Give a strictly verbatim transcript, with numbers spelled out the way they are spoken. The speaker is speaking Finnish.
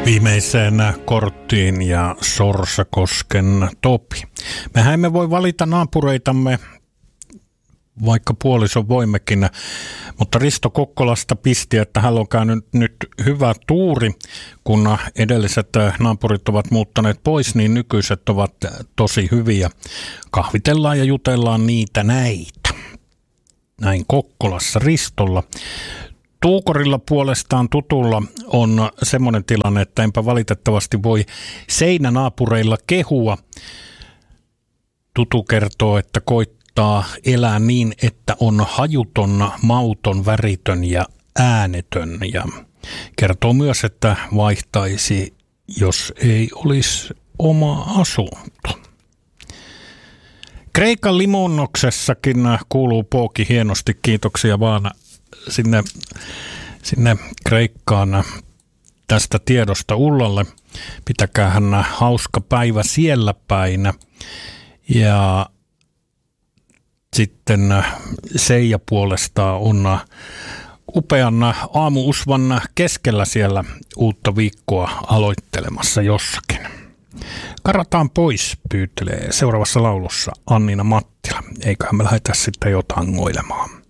Viimeiseen korttiin ja Sorsakosken Topi. Mehän emme voi valita naapureitamme, vaikka puolison voimmekin, mutta Risto Kokkolasta pisti, että hän on käynyt nyt hyvä tuuri, kun edelliset naapurit ovat muuttaneet pois, niin nykyiset ovat tosi hyviä. Kahvitellaan ja jutellaan niitä näitä. Näin Kokkolassa Ristolla. Tuukorilla puolestaan tutulla on semmoinen tilanne, että enpä valitettavasti voi seinänaapureilla kehua. Tutu kertoo, että koittaa elää niin, että on hajuton, mauton, väritön ja äänetön. Ja kertoo myös, että vaihtaisi, jos ei olisi oma asunto. Kreikan Limonnoksessakin kuuluu pooki hienosti. Kiitoksia vaan sinne, sinne Kreikkaan tästä tiedosta Ullalle. Pitäkäähän hauska päivä siellä päin. Ja sitten Seija puolestaan on upean aamuusvan keskellä siellä uutta viikkoa aloittelemassa jossakin. Karataan pois, pyytelee seuraavassa laulussa Annina Mattila. Eiköhän me lähdetä sitten jo tangoilemaan.